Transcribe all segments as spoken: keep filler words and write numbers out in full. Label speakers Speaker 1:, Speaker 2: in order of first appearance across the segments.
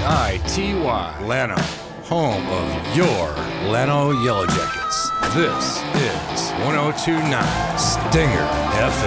Speaker 1: I T Y, Llano, home of your Llano Yellow Jackets. This is one oh two point nine Stinger F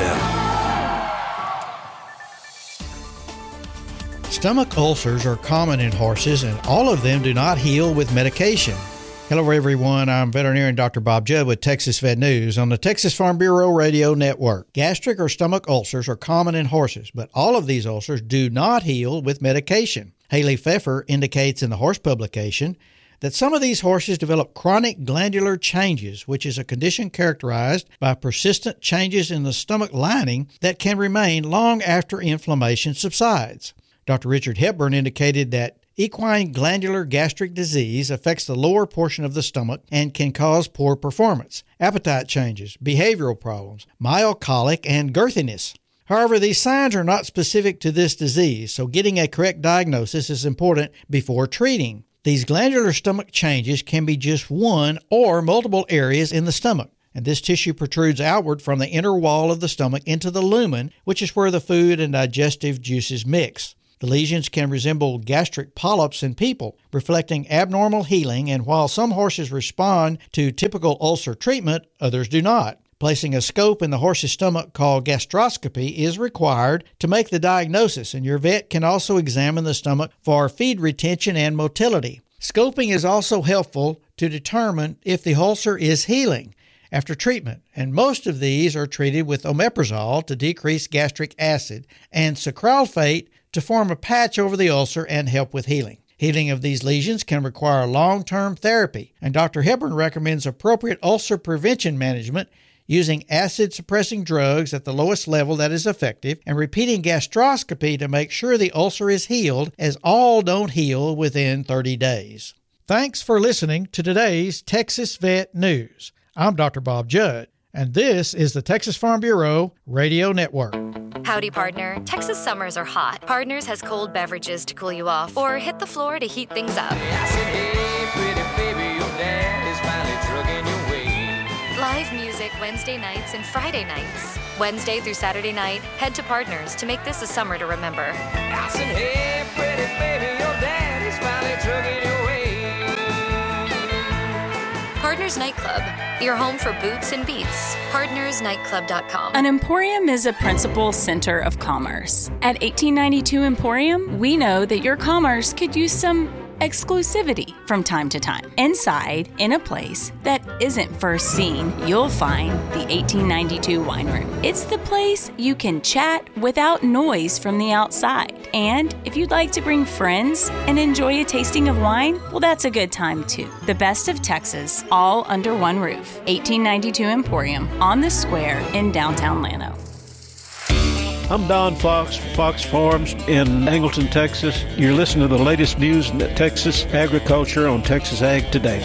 Speaker 1: M.
Speaker 2: Stomach ulcers are common in horses, and all of them do not heal with medication. Hello, everyone. I'm veterinarian Doctor Bob Judd with Texas Vet News on the Texas Farm Bureau Radio Network. Gastric or stomach ulcers are common in horses, but all of these ulcers do not heal with medication. Haley Pfeffer indicates in the horse publication that some of these horses develop chronic glandular changes, which is a condition characterized by persistent changes in the stomach lining that can remain long after inflammation subsides. Doctor Richard Hepburn indicated that equine glandular gastric disease affects the lower portion of the stomach and can cause poor performance, appetite changes, behavioral problems, mild colic, and girthiness. However, these signs are not specific to this disease, so getting a correct diagnosis is important before treating. These glandular stomach changes can be just one or multiple areas in the stomach, and this tissue protrudes outward from the inner wall of the stomach into the lumen, which is where the food and digestive juices mix. The lesions can resemble gastric polyps in people, reflecting abnormal healing, and while some horses respond to typical ulcer treatment, others do not. Placing a scope in the horse's stomach called gastroscopy is required to make the diagnosis, and your vet can also examine the stomach for feed retention and motility. Scoping is also helpful to determine if the ulcer is healing after treatment, and most of these are treated with omeprazole to decrease gastric acid and sucralfate to form a patch over the ulcer and help with healing. Healing of these lesions can require long-term therapy, and Doctor Hepburn recommends appropriate ulcer prevention management using acid-suppressing drugs at the lowest level that is effective and repeating gastroscopy to make sure the ulcer is healed, as all don't heal within thirty days. Thanks for listening to today's Texas Vet News. I'm Doctor Bob Judd, and this is the Texas Farm Bureau Radio Network.
Speaker 3: Howdy, partner. Texas summers are hot. Partners has cold beverages to cool you off, or hit the floor to heat things up.
Speaker 4: I said, hey, pretty baby, your dad is finally trucking your way.
Speaker 3: Live music Wednesday nights and Friday nights. Wednesday through Saturday night, head to Partners to make this a summer to remember.
Speaker 4: I said, hey, pretty baby, your dad is finally trucking your way.
Speaker 3: Partners Nightclub, your home for boots and beats. partners nightclub dot com.
Speaker 5: An emporium is a principal center of commerce. At eighteen ninety-two Emporium, we know that your commerce could use some exclusivity from time to time. Inside, in a place that isn't first seen, you'll find the eighteen ninety-two Wine Room. It's the place you can chat without noise from the outside. And if you'd like to bring friends and enjoy a tasting of wine, well, that's a good time too. The best of Texas, all under one roof. eighteen ninety-two Emporium on the square in downtown Llano.
Speaker 6: I'm Don Fox, Fox Farms in Angleton, Texas. You're listening to the latest news in Texas agriculture on Texas Ag Today.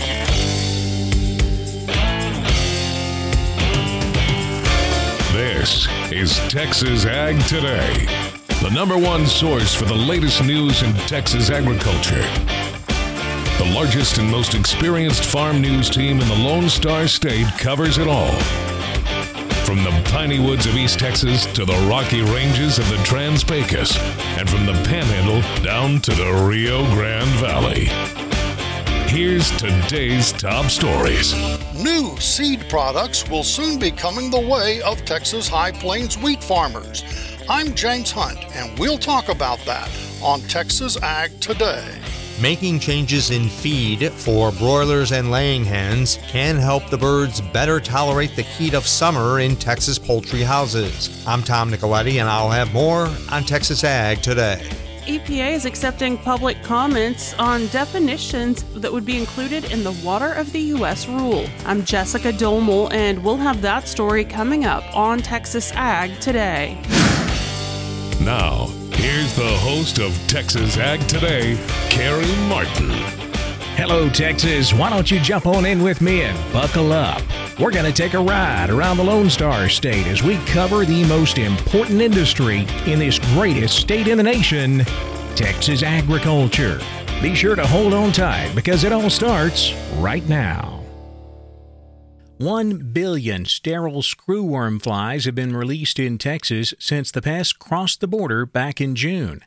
Speaker 7: This is Texas Ag Today, the number one source for the latest news in Texas agriculture. The largest and most experienced farm news team in the Lone Star State covers it all. From the piney woods of East Texas to the rocky ranges of the Trans-Pecos, and from the Panhandle down to the Rio Grande Valley. Here's today's top stories.
Speaker 8: New seed products will soon be coming the way of Texas High Plains wheat farmers. I'm James Hunt, and we'll talk about that on Texas Ag Today.
Speaker 9: Making changes in feed for broilers and laying hens can help the birds better tolerate the heat of summer in Texas poultry houses. I'm Tom Nicoletti, and I'll have more on Texas Ag Today.
Speaker 10: E P A is accepting public comments on definitions that would be included in the Water of the U S rule. I'm Jessica Domel, and we'll have that story coming up on Texas Ag Today.
Speaker 7: Now, here's the host of Texas Ag Today, Carrie Martin.
Speaker 11: Hello, Texas. Why don't you jump on in with me and buckle up? We're going to take a ride around the Lone Star State as we cover the most important industry in this greatest state in the nation, Texas agriculture. Be sure to hold on tight because it all starts right now. One billion sterile screwworm flies have been released in Texas since the pest crossed the border back in June.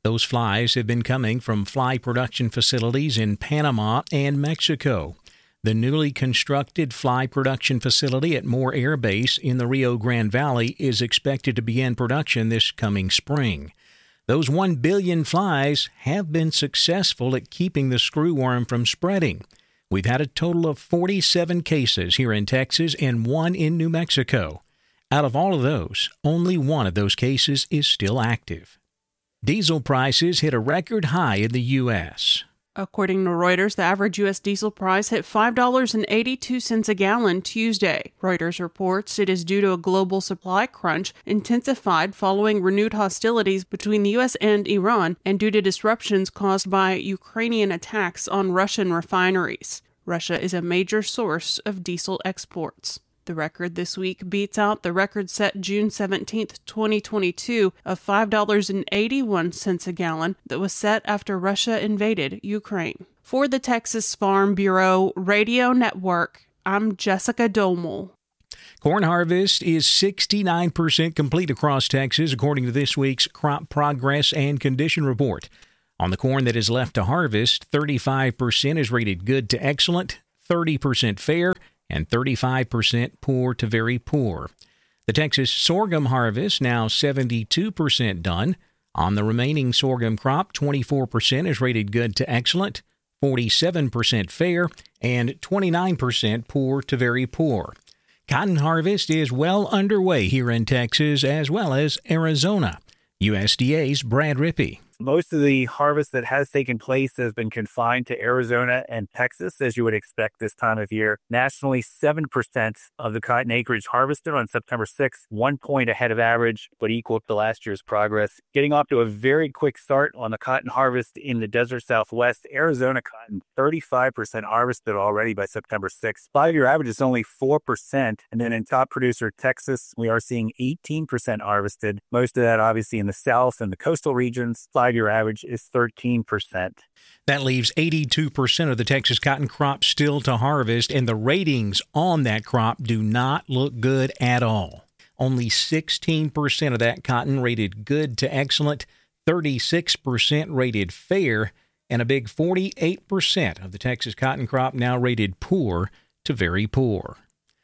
Speaker 11: Those flies have been coming from fly production facilities in Panama and Mexico. The newly constructed fly production facility at Moore Air Base in the Rio Grande Valley is expected to begin production this coming spring. Those one billion flies have been successful at keeping the screwworm from spreading. We've had a total of forty-seven cases here in Texas and one in New Mexico. Out of all of those, only one of those cases is still active. Diesel prices hit a record high in the U S
Speaker 10: According to Reuters, the average U S diesel price hit five dollars and eighty-two cents a gallon Tuesday. Reuters reports it is due to a global supply crunch intensified following renewed hostilities between the U S and Iran and due to disruptions caused by Ukrainian attacks on Russian refineries. Russia is a major source of diesel exports. The record this week beats out the record set June seventeenth, twenty twenty-two of five dollars and eighty-one cents a gallon that was set after Russia invaded Ukraine. For the Texas Farm Bureau Radio Network, I'm Jessica Domel.
Speaker 11: Corn harvest is sixty-nine percent complete across Texas, according to this week's Crop Progress and Condition Report. On the corn that is left to harvest, thirty-five percent is rated good to excellent, thirty percent fair, and thirty-five percent poor to very poor. The Texas sorghum harvest now seventy-two percent done. On the remaining sorghum crop, twenty-four percent is rated good to excellent, forty-seven percent fair, and twenty-nine percent poor to very poor. Cotton harvest is well underway here in Texas as well as Arizona. U S D A's Brad Rippey.
Speaker 12: Most of the harvest that has taken place has been confined to Arizona and Texas, as you would expect this time of year. Nationally, seven percent of the cotton acreage harvested on September sixth, one point ahead of average, but equal to last year's progress. Getting off to a very quick start on the cotton harvest in the desert Southwest. Arizona cotton, thirty-five percent harvested already by September sixth. Five-year average is only four percent. And then in top producer Texas, we are seeing eighteen percent harvested. Most of that obviously in the south and the coastal regions. Five-year average is thirteen percent.
Speaker 11: That leaves eighty-two percent of the Texas cotton crop still to harvest, and the ratings on that crop do not look good at all. Only sixteen percent of that cotton rated good to excellent, thirty-six percent rated fair, and a big forty-eight percent of the Texas cotton crop now rated poor to very poor.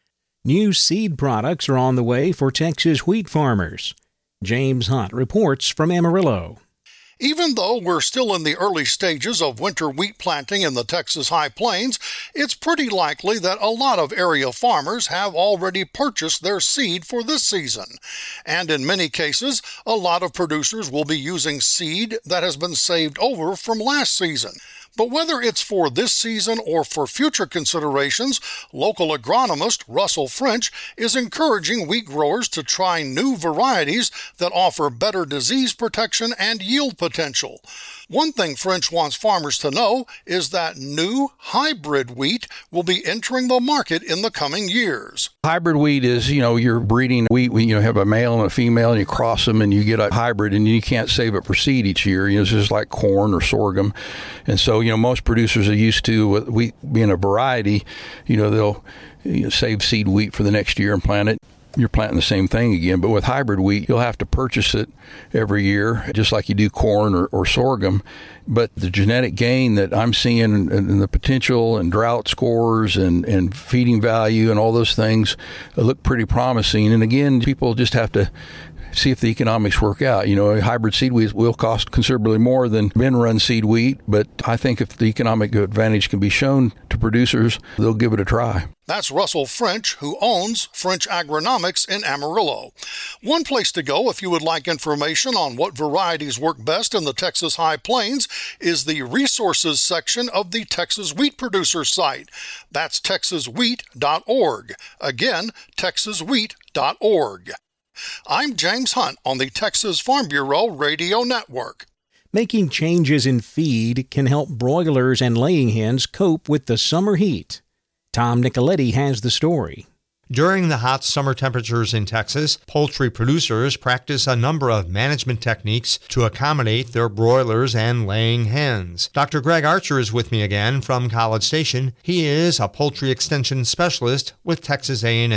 Speaker 11: New seed products are on the way for Texas wheat farmers. James Hunt reports from Amarillo.
Speaker 8: Even though we're still in the early stages of winter wheat planting in the Texas High Plains, it's pretty likely that a lot of area farmers have already purchased their seed for this season. And in many cases, a lot of producers will be using seed that has been saved over from last season. But whether it's for this season or for future considerations, local agronomist Russell French is encouraging wheat growers to try new varieties that offer better disease protection and yield potential. One thing French wants farmers to know is that new hybrid wheat will be entering the market in the coming years.
Speaker 13: Hybrid wheat is, you know, you're breeding wheat when you have a male and a female and you cross them and you get a hybrid and you can't save it for seed each year. You know, it's just like corn or sorghum. And so, you know, most producers are used to wheat being a variety. You know, they'll you know, save seed wheat for the next year and plant it. You're planting the same thing again. But with hybrid wheat, you'll have to purchase it every year, just like you do corn or, or sorghum. But the genetic gain that I'm seeing and, and the potential and drought scores and, and feeding value and all those things look pretty promising. And again, people just have to see if the economics work out. You know, a hybrid seed wheat will cost considerably more than bin-run seed wheat, but I think if the economic advantage can be shown to producers, they'll give it a try.
Speaker 8: That's Russell French, who owns French Agronomics in Amarillo. One place to go if you would like information on what varieties work best in the Texas High Plains is the resources section of the Texas Wheat Producer site. That's texas wheat dot org. Again, texas wheat dot org. I'm James Hunt on the Texas Farm Bureau Radio Network.
Speaker 11: Making changes in feed can help broilers and laying hens cope with the summer heat. Tom Nicoletti has the story.
Speaker 9: During the hot summer temperatures in Texas, poultry producers practice a number of management techniques to accommodate their broilers and laying hens. Doctor Greg Archer is with me again from College Station. He is a poultry extension specialist with Texas A and M.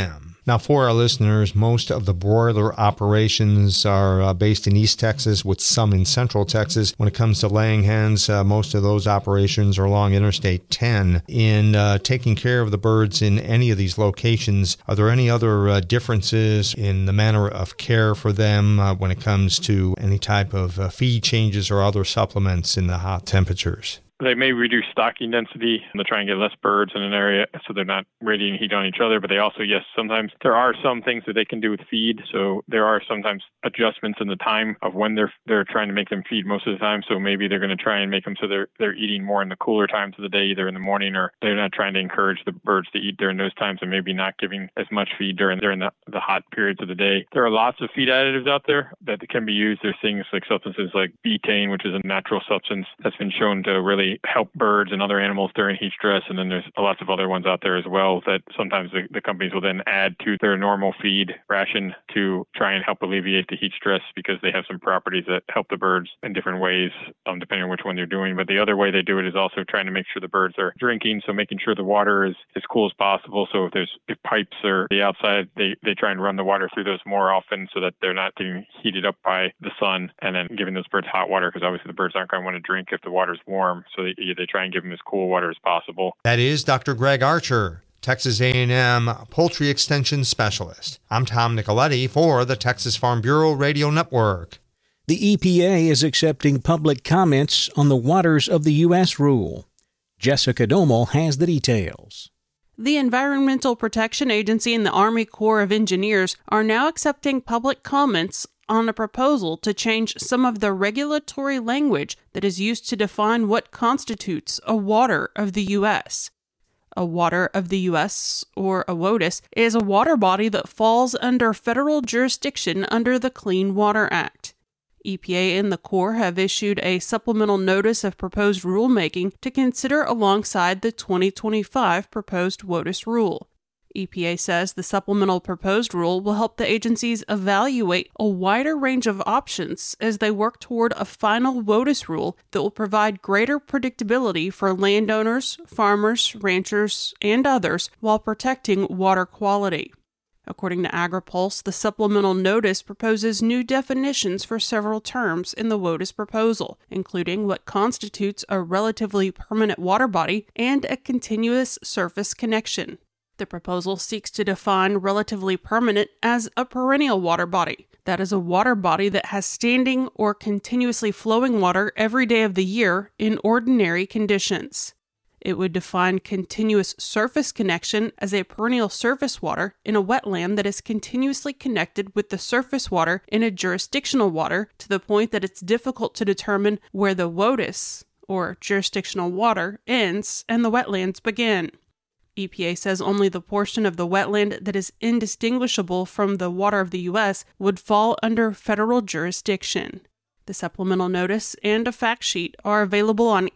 Speaker 9: Now, for our listeners, most of the broiler operations are uh, based in East Texas, with some in Central Texas. When it comes to laying hens, uh, most of those operations are along Interstate ten. In uh, taking care of the birds in any of these locations, are there any other uh, differences in the manner of care for them uh, when it comes to any type of uh, feed changes or other supplements in the hot temperatures?
Speaker 14: They may reduce stocking density to try and get less birds in an area so they're not radiating heat on each other. But they also, yes, sometimes there are some things that they can do with feed. So there are sometimes adjustments in the time of when they're they're trying to make them feed most of the time. So maybe they're going to try and make them so they're they're eating more in the cooler times of the day, either in the morning, or they're not trying to encourage the birds to eat during those times, and maybe not giving as much feed during during the, the hot periods of the day. There are lots of feed additives out there that can be used. There's things like substances like betaine, which is a natural substance that's been shown to really help birds and other animals during heat stress. And then there's lots of other ones out there as well that sometimes the, the companies will then add to their normal feed ration to try and help alleviate the heat stress, because they have some properties that help the birds in different ways, um, depending on which one they're doing. But the other way they do it is also trying to make sure the birds are drinking, so making sure the water is as cool as possible. So if there's if pipes are the outside, they, they try and run the water through those more often so that they're not getting heated up by the sun, and then giving those birds hot water, because obviously the birds aren't going to want to drink if the water's warm. So they, they try and give them as cool water as possible.
Speaker 9: That is Doctor Greg Archer, Texas A and M Poultry Extension Specialist. I'm Tom Nicoletti for the Texas Farm Bureau Radio Network.
Speaker 11: The E P A is accepting public comments on the Waters of the U S rule. Jessica Domel has the details.
Speaker 10: The Environmental Protection Agency and the Army Corps of Engineers are now accepting public comments on a proposal to change some of the regulatory language that is used to define what constitutes a water of the U S. A water of the U S, or a WOTUS, is a water body that falls under federal jurisdiction under the Clean Water Act. E P A and the Corps have issued a supplemental notice of proposed rulemaking to consider alongside the twenty twenty-five proposed WOTUS rule. E P A says the supplemental proposed rule will help the agencies evaluate a wider range of options as they work toward a final WOTUS rule that will provide greater predictability for landowners, farmers, ranchers, and others while protecting water quality. According to AgriPulse, the supplemental notice proposes new definitions for several terms in the WOTUS proposal, including what constitutes a relatively permanent water body and a continuous surface connection. The proposal seeks to define relatively permanent as a perennial water body. That is a water body that has standing or continuously flowing water every day of the year in ordinary conditions. It would define continuous surface connection as a perennial surface water in a wetland that is continuously connected with the surface water in a jurisdictional water to the point that it's difficult to determine where the WOTUS, or jurisdictional water, ends and the wetlands begin. E P A says only the portion of the wetland that is indistinguishable from the water of the U S would fall under federal jurisdiction. The supplemental notice and a fact sheet are available on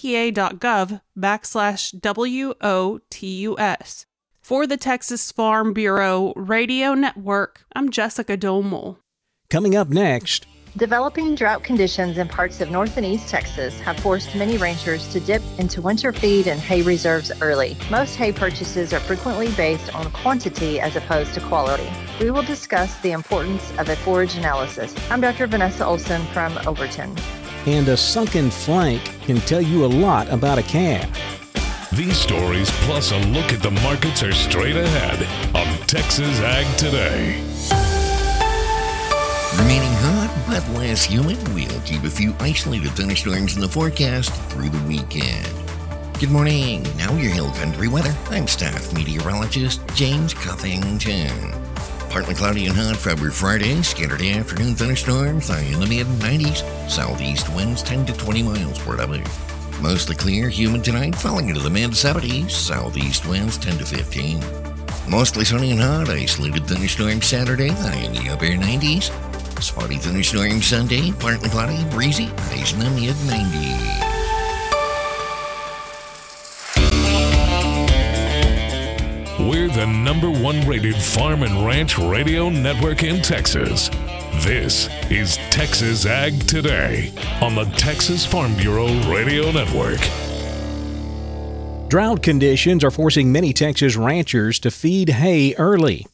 Speaker 10: epa.gov backslash WOTUS. For the Texas Farm Bureau Radio Network, I'm Jessica Domel.
Speaker 11: Coming up next,
Speaker 15: developing drought conditions in parts of North and East Texas have forced many ranchers to dip into winter feed and hay reserves early. Most hay purchases are frequently based on quantity as opposed to quality. We will discuss the importance of a forage analysis. I'm Doctor Vanessa Olson from Overton.
Speaker 11: And a sunken flank can tell you a lot about a calf.
Speaker 7: These stories, plus a look at the markets, are straight ahead on Texas Ag Today.
Speaker 16: Remaining hot but less humid, we'll keep a few isolated thunderstorms in the forecast through the weekend. Good morning. Now your hill country weather. I'm staff meteorologist James Cuffington. Partly cloudy and hot for Friday. Scattered afternoon thunderstorms, high in the mid nineties. Southeast winds ten to twenty miles per hour. Mostly clear, humid tonight, falling into the mid seventies. Southeast winds ten to fifteen. Mostly sunny and hot. Isolated thunderstorm Saturday, high in the upper nineties. Spotty thunderstorm Sunday, partly cloudy, breezy, highs in the mid nineties.
Speaker 7: We're the number one rated farm and ranch radio network in Texas. This is Texas Ag Today on the Texas Farm Bureau Radio Network.
Speaker 11: Drought conditions are forcing many Texas ranchers to feed hay early.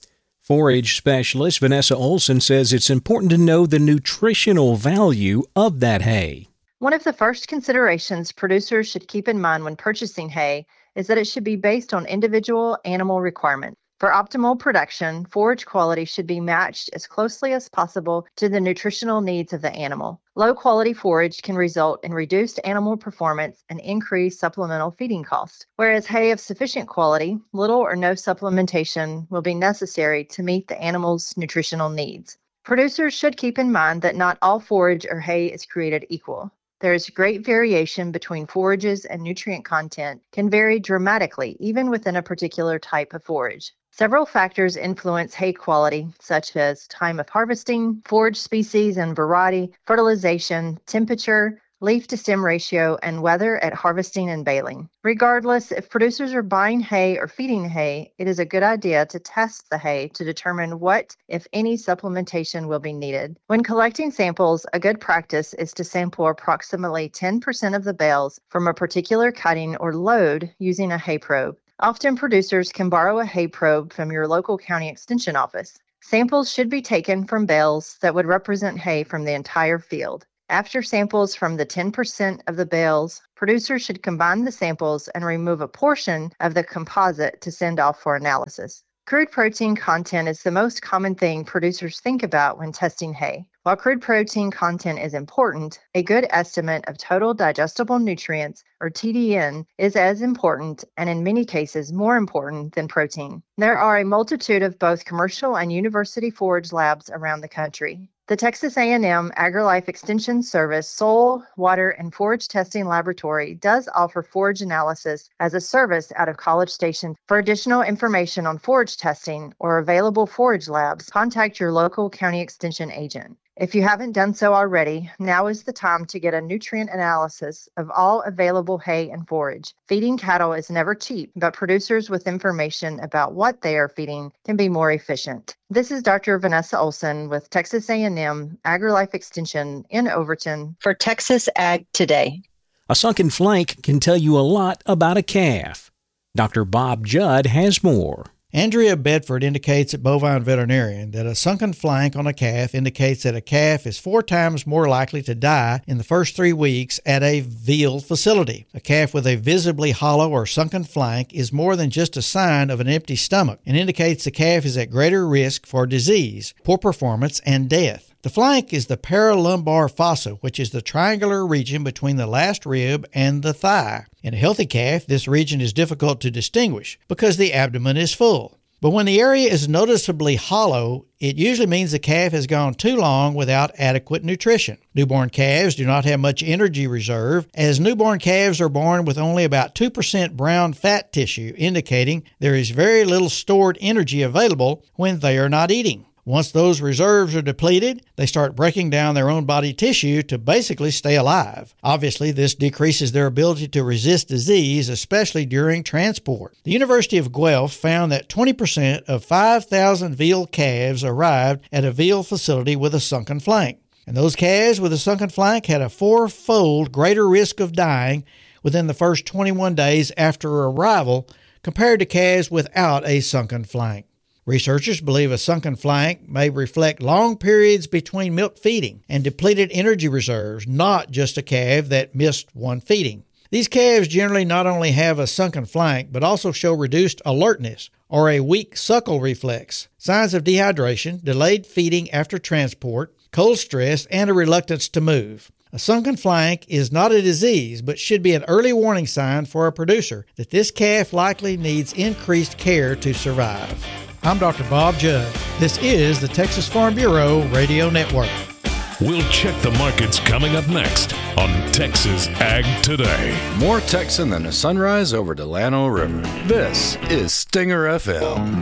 Speaker 11: Forage specialist Vanessa Olson says it's important to know the nutritional value of that hay.
Speaker 15: One of the first considerations producers should keep in mind when purchasing hay is that it should be based on individual animal requirements. For optimal production, forage quality should be matched as closely as possible to the nutritional needs of the animal. Low-quality forage can result in reduced animal performance and increased supplemental feeding costs, whereas hay of sufficient quality, little or no supplementation will be necessary to meet the animal's nutritional needs. Producers should keep in mind that not all forage or hay is created equal. There is great variation between forages, and nutrient content can vary dramatically even within a particular type of forage. Several factors influence hay quality, such as time of harvesting, forage species and variety, fertilization, temperature, leaf-to-stem ratio, and weather at harvesting and baling. Regardless, if producers are buying hay or feeding hay, it is a good idea to test the hay to determine what, if any, supplementation will be needed. When collecting samples, a good practice is to sample approximately ten percent of the bales from a particular cutting or load using a hay probe. Often producers can borrow a hay probe from your local county extension office. Samples should be taken from bales that would represent hay from the entire field. After samples from the ten percent of the bales, producers should combine the samples and remove a portion of the composite to send off for analysis. Crude protein content is the most common thing producers think about when testing hay. While crude protein content is important, a good estimate of total digestible nutrients, or T D N, is as important and in many cases more important than protein. There are a multitude of both commercial and university forage labs around the country. The Texas A and M AgriLife Extension Service Soil, Water, and Forage Testing Laboratory does offer forage analysis as a service out of College Station. For additional information on forage testing or available forage labs, contact your local county extension agent. If you haven't done so already, now is the time to get a nutrient analysis of all available hay and forage. Feeding cattle is never cheap, but producers with information about what they are feeding can be more efficient. This is Doctor Vanessa Olson with Texas A and M AgriLife Extension in Overton for Texas Ag Today.
Speaker 11: A sunken flank can tell you a lot about a calf. Doctor Bob Judd has more.
Speaker 2: Andrea Bedford indicates at Bovine Veterinarian that a sunken flank on a calf indicates that a calf is four times more likely to die in the first three weeks at a veal facility. A calf with a visibly hollow or sunken flank is more than just a sign of an empty stomach and indicates the calf is at greater risk for disease, poor performance, and death. The flank is the paralumbar fossa, which is the triangular region between the last rib and the thigh. In a healthy calf, this region is difficult to distinguish because the abdomen is full. But when the area is noticeably hollow, it usually means the calf has gone too long without adequate nutrition. Newborn calves do not have much energy reserve, as newborn calves are born with only about two percent brown fat tissue, indicating there is very little stored energy available when they are not eating. Once those reserves are depleted, they start breaking down their own body tissue to basically stay alive. Obviously, this decreases their ability to resist disease, especially during transport. The University of Guelph found that twenty percent of five thousand veal calves arrived at a veal facility with a sunken flank. And those calves with a sunken flank had a four-fold greater risk of dying within the first twenty-one days after arrival compared to calves without a sunken flank. Researchers believe a sunken flank may reflect long periods between milk feeding and depleted energy reserves, not just a calf that missed one feeding. These calves generally not only have a sunken flank, but also show reduced alertness or a weak suckle reflex, signs of dehydration, delayed feeding after transport, cold stress, and a reluctance to move. A sunken flank is not a disease, but should be an early warning sign for a producer that this calf likely needs increased care to survive. I'm Doctor Bob Judd. This is the Texas Farm Bureau Radio Network.
Speaker 7: We'll check the markets coming up next on Texas Ag Today.
Speaker 1: More Texan than a sunrise over Delano River. This is Stinger F M.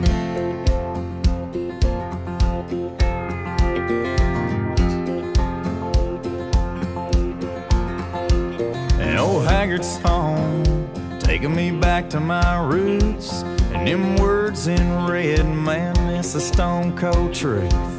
Speaker 4: An old haggard song taking me back to my roots. And them words in red, man, it's a stone cold truth.